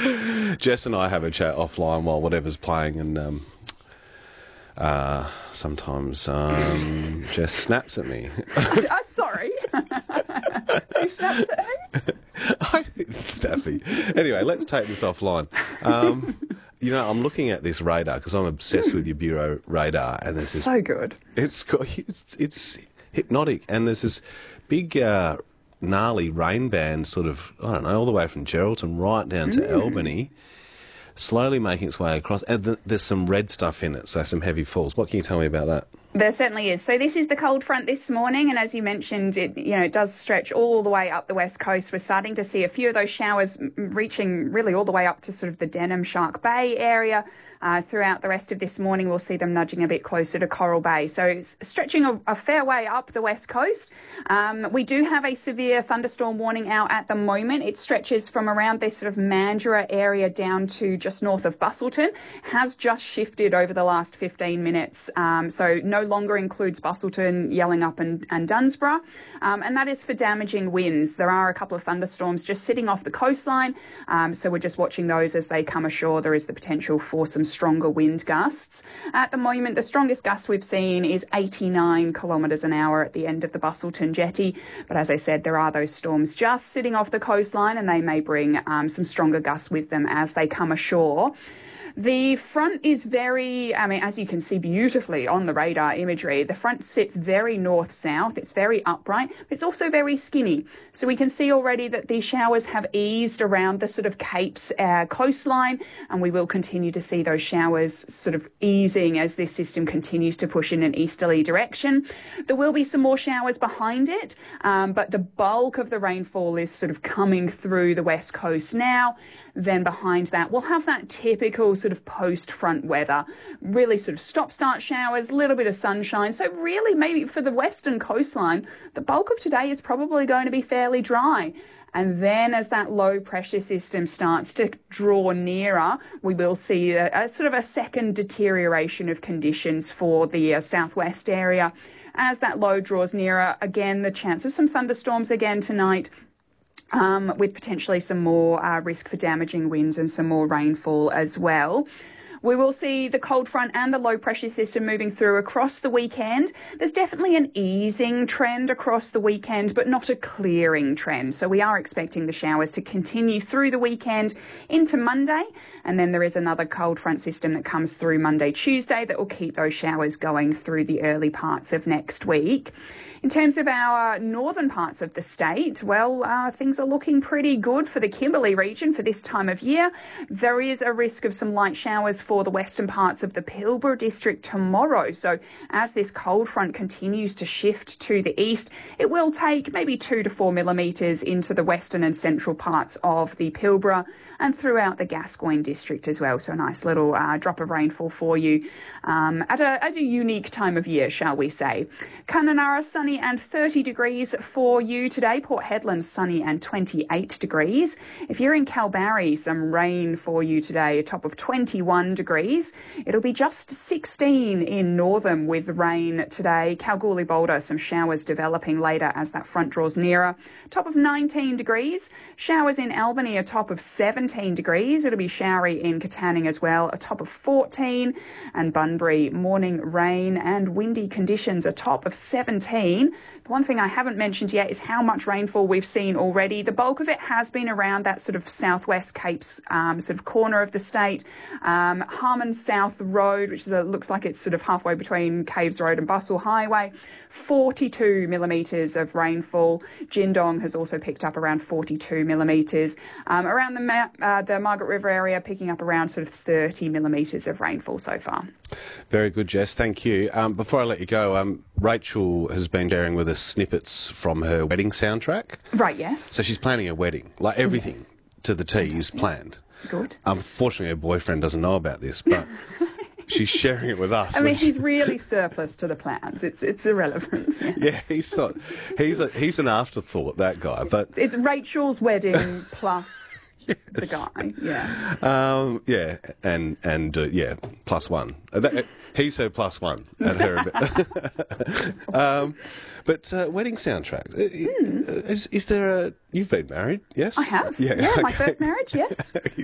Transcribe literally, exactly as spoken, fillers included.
Jess and I have a chat offline while whatever's playing, and um, uh, sometimes um, Jess snaps at me. uh, sorry. Who snaps at who? I, Staffy. Anyway, let's take this offline. Um, you know, I'm looking at this radar because I'm obsessed with your bureau radar, and there's this. So good. It's got, it's it's hypnotic, and there's this big. Uh, gnarly rain band sort of, I don't know, all the way from Geraldton right down to mm. Albany, slowly making its way across. And th- there's some red stuff in it, so some heavy falls. What can you tell me about that? There certainly is. So this is the cold front this morning, and as you mentioned, it you know it does stretch all the way up the west coast. We're starting to see a few of those showers reaching really all the way up to sort of the Denham Shark Bay area. Uh, throughout the rest of this morning, we'll see them nudging a bit closer to Coral Bay. So it's stretching a, a fair way up the west coast. Um, we do have a severe thunderstorm warning out at the moment. It stretches from around this sort of Mandurah area down to just north of Busselton. Has just shifted over the last fifteen minutes. Um, so no longer includes Busselton, Yellingup and, and Dunsborough. Um, and that is for damaging winds. There are a couple of thunderstorms just sitting off the coastline. Um, so we're just watching those as they come ashore. There is the potential for some stronger wind gusts. At the moment, the strongest gust we've seen is eighty-nine kilometres an hour at the end of the Busselton jetty. But as I said, there are those storms just sitting off the coastline, and they may bring um, some stronger gusts with them as they come ashore. The front is very, I mean, as you can see beautifully on the radar imagery, the front sits very north-south. It's very upright, but it's also very skinny. So we can see already that these showers have eased around the sort of Capes uh, coastline, and we will continue to see those showers sort of easing as this system continues to push in an easterly direction. There will be some more showers behind it, um, but the bulk of the rainfall is sort of coming through the west coast now. Then behind that, we'll have that typical sort of post-front weather, really sort of stop-start showers, a little bit of sunshine. So really, maybe for the western coastline, the bulk of today is probably going to be fairly dry. And then as that low pressure system starts to draw nearer, we will see a, a sort of a second deterioration of conditions for the uh, southwest area. As that low draws nearer, again, the chance of some thunderstorms again tonight. Um, with potentially some more uh, risk for damaging winds and some more rainfall as well. We will see the cold front and the low pressure system moving through across the weekend. There's definitely an easing trend across the weekend, but not a clearing trend. So we are expecting the showers to continue through the weekend into Monday. And then there is another cold front system that comes through Monday, Tuesday that will keep those showers going through the early parts of next week. In terms of our northern parts of the state, well, uh, things are looking pretty good for the Kimberley region for this time of year. There is a risk of some light showers for the western parts of the Pilbara district tomorrow. So as this cold front continues to shift to the east, it will take maybe two to four millimetres into the western and central parts of the Pilbara and throughout the Gascoyne district as well. So a nice little uh, drop of rainfall for you um, at, a, at a unique time of year, shall we say. Kununurra, sunny and thirty degrees for you today. Port Hedland, sunny and twenty-eight degrees. If you're in Kalbarri, some rain for you today, a top of twenty-one degrees. It'll be just sixteen in Northam with rain today. Kalgoorlie Boulder, some showers developing later as that front draws nearer. Top of nineteen degrees. Showers in Albany, a top of seventeen degrees. It'll be showery in Katanning as well, a top of fourteen. And Bunbury, morning rain and windy conditions, a top of seventeen. The one thing I haven't mentioned yet is how much rainfall we've seen already. The bulk of it has been around that sort of southwest Capes um, sort of corner of the state. Um, Harmon South Road, which is a, looks like it's sort of halfway between Caves Road and Bustle Highway, forty-two millimetres of rainfall. Jindong has also picked up around forty-two millimetres. Um, around the, Ma- uh, the Margaret River area, picking up around sort of thirty millimetres of rainfall so far. Very good, Jess. Thank you. Um, before I let you go, um, Rachel has been sharing with us snippets from her wedding soundtrack. Right, yes. So she's planning a wedding. Like everything yes. to the T is planned. Good. Unfortunately, her boyfriend doesn't know about this, but she's sharing it with us. I mean, he's really surplus to the plans. It's it's irrelevant. Yes. Yeah, he's not. He's a, he's an afterthought, that guy. But it's Rachel's wedding plus. Yes. The guy, yeah. Um, yeah, and, and uh, yeah, plus one. Uh, that, uh, he's her plus one at her event. um, but uh, wedding soundtrack. Uh, mm. is, is there a... You've been married, yes? I have. Yeah, yeah okay. My first marriage, yes.